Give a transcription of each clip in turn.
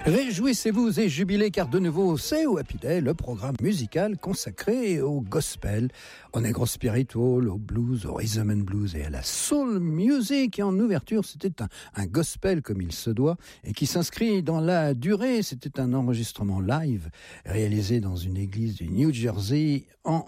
Réjouissez-vous et jubilez car de nouveau c'est au Happy Day, le programme musical consacré au gospel, au negro spiritual, au blues, au rhythm and blues et à la soul music. Et en ouverture, c'était un gospel comme il se doit et qui s'inscrit dans la durée. C'était un enregistrement live réalisé dans une église du New Jersey en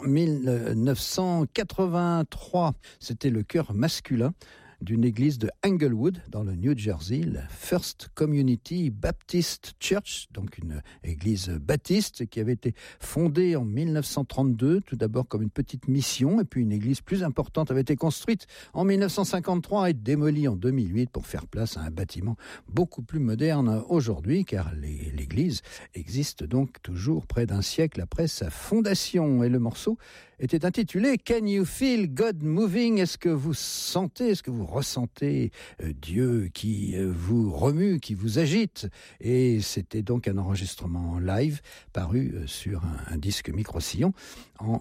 1983. C'était le chœur masculin d'une église de Englewood, dans le New Jersey, la First Community Baptist Church, donc une église baptiste qui avait été fondée en 1932, tout d'abord comme une petite mission, et puis une église plus importante avait été construite en 1953 et démolie en 2008 pour faire place à un bâtiment beaucoup plus moderne aujourd'hui, car l'église existe donc toujours près d'un siècle après sa fondation. Et le morceau était intitulé « Can you feel God moving ?» Est-ce que vous sentez, est-ce que vous ressentez Dieu qui vous remue, qui vous agite? Et c'était donc un enregistrement live paru sur un disque micro-sillon en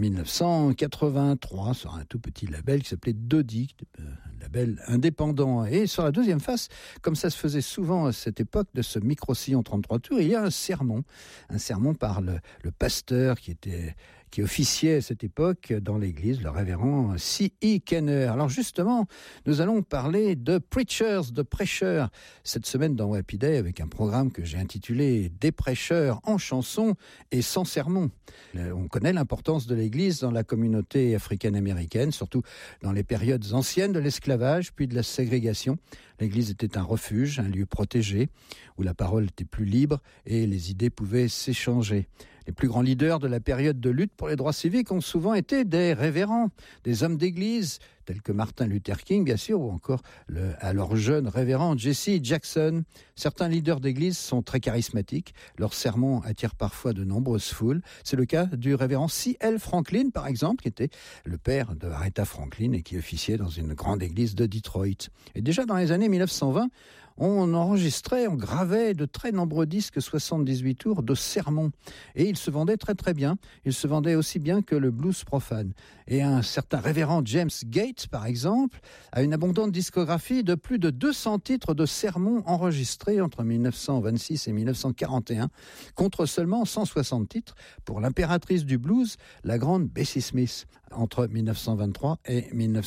1983 sur un tout petit label qui s'appelait Dodi, un label indépendant. Et sur la deuxième face, comme ça se faisait souvent à cette époque de ce micro-sillon 33 tours, il y a un sermon par le pasteur qui officiait à cette époque dans l'église, le révérend C.E. Kenner. Alors justement, nous allons parler de preachers, de prêcheurs, cette semaine dans Happy Day avec un programme que j'ai intitulé « Des prêcheurs en chanson et sans sermon ». On connaît l'importance de l'église dans la communauté africaine-américaine, surtout dans les périodes anciennes de l'esclavage puis de la ségrégation. L'église était un refuge, un lieu protégé, où la parole était plus libre et les idées pouvaient s'échanger. Les plus grands leaders de la période de lutte pour les droits civiques ont souvent été des révérends, des hommes d'église, tels que Martin Luther King, bien sûr, ou encore alors jeune révérend Jesse Jackson. Certains leaders d'église sont très charismatiques. Leurs sermons attirent parfois de nombreuses foules. C'est le cas du révérend C.L. Franklin, par exemple, qui était le père de Aretha Franklin et qui officiait dans une grande église de Detroit. Et déjà dans les années 1920, on gravait de très nombreux disques 78 tours de sermons. Et ils se vendaient très très bien. Ils se vendaient aussi bien que le blues profane. Et un certain révérend James Gates, par exemple, a une abondante discographie de plus de 200 titres de sermons enregistrés entre 1926 et 1941, contre seulement 160 titres pour l'impératrice du blues, la grande Bessie Smith, entre 1923 et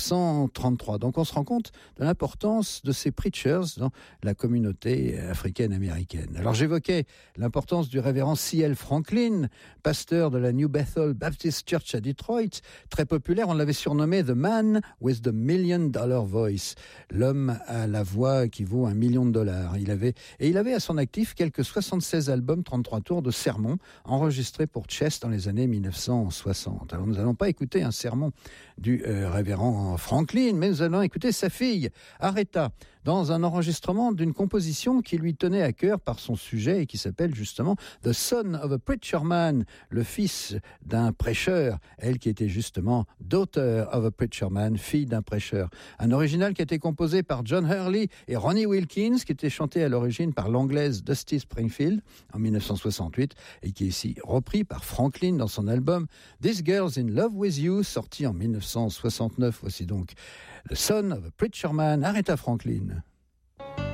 1933. Donc on se rend compte de l'importance de ces preachers dans la communauté africaine-américaine. Alors j'évoquais l'importance du révérend C.L. Franklin, pasteur de la New Bethel Baptist Church à Detroit, très populaire, on l'avait surnommé The Man with the $1 million Voice, l'homme à la voix qui vaut $1 million. Il avait à son actif quelques 76 albums, 33 tours de sermons enregistrés pour Chess dans les années 1960. Alors nous n'allons pas écouter un sermon du révérend Franklin, mais nous allons écouter sa fille, Aretha, dans un enregistrement d'une composition qui lui tenait à cœur par son sujet et qui s'appelle justement The Son of a Preacher Man, le fils d'un prêcheur, elle qui était justement Daughter of a Preacher Man, fille d'un prêcheur. Un original qui a été composé par John Hurley et Ronnie Wilkins, qui était chanté à l'origine par l'anglaise Dusty Springfield en 1968 et qui est ici repris par Franklin dans son album This Girl's in Love with You, sorti en 1969. Voici donc The Son of a Preacher Man, Aretha Franklin.